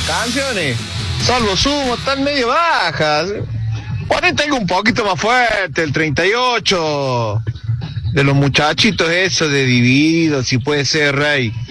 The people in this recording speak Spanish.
canciones, salvo sumo, están medio bajas. Ponete algo un poquito más fuerte, el 38, de los muchachitos eso, de Dividido, si puede ser, Rey.